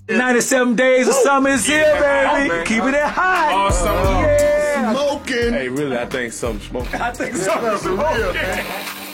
97 days of summer is here, baby. Keeping it hot. All summer long. Yeah. Smoking. Hey, really, I think something smoking. I think something's smoking.